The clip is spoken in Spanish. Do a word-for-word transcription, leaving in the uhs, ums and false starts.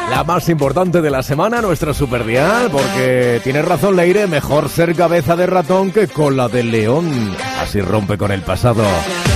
La más importante de la semana, nuestro superdial, porque tiene razón Leire, mejor ser cabeza de ratón que cola de león. Así rompe con el pasado.